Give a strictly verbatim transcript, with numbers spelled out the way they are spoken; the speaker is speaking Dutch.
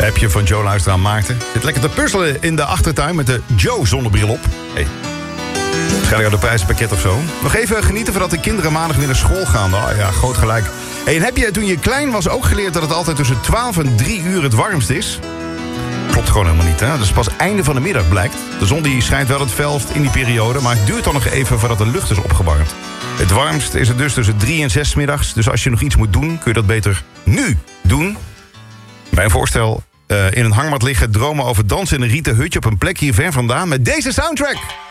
Appje van Joe luisteren aan Maarten. Zit lekker te puzzelen in de achtertuin met de Joe-zonnebril op. Hey. Waarschijnlijk uit een prijzenpakket of zo. Nog even genieten voordat de kinderen maandag weer naar school gaan. Oh ja, groot gelijk. Hey, en heb je toen je klein was ook geleerd dat het altijd tussen twaalf en drie uur het warmst is? Klopt gewoon helemaal niet, hè? Dat is pas einde van de middag blijkt. De zon die schijnt wel het felst in die periode, maar het duurt dan nog even voordat de lucht is opgewarmd. Het warmst is het dus tussen drie en zes middags. Dus als je nog iets moet doen, kun je dat beter nu doen. Bij een voorstel uh, in een hangmat liggen, dromen over dansen in een rieten hutje op een plek hier ver vandaan met deze soundtrack.